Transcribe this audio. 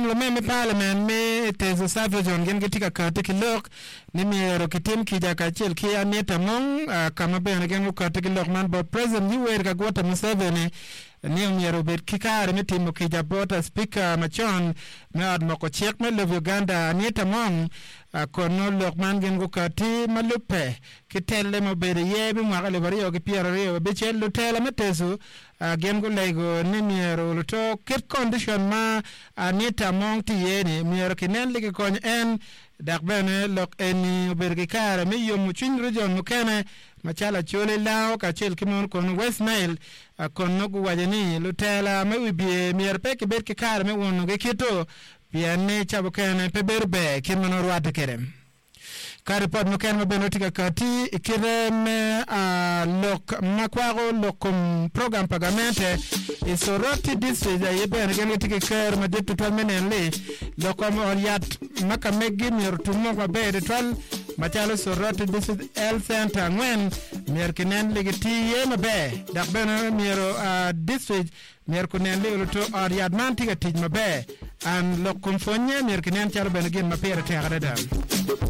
me parliament me tezo save jon gen getika kate kilok ni miero kitim kija kachel ki Anita Mong kama bene gen kate kilok man bo president Yoweri Kaguta Museveni ni miero bet kikare mi timo kija bota speaker machon me ad moko chek me lev Uganda Anita Mong kono lok man gen kati malupe kitelle mo bere yebi mwaka levario ki piero rio bichel lutela metezo gen go lego ni miero luto kit condition ma Anita Mong ti yeni miero kinen ligi kony en dak bene lok eni bergi kare mi yomu ching region mukene machala chole lao ka chel kimon kon West Nile kon nogu wajeni lutela me wibie mier peke bergi kare me wonu ge kito piane chabo kene pe berbe kimon ruate kerem kare pod mukene mabeno tika kati ikireme lok makwago lokum program pagamente isoroti district ya yebene gene tika kare maditu twalmenenli lokom oriat makamegi mirtumo kwa bere twal machalo soroti district health center ngwen mirkinen ligiti yema be dakbeno miro district mirkunen liluto oriat man tika tij mabe an lokum fonye mirkinen chalo bene gen mapere tegare dam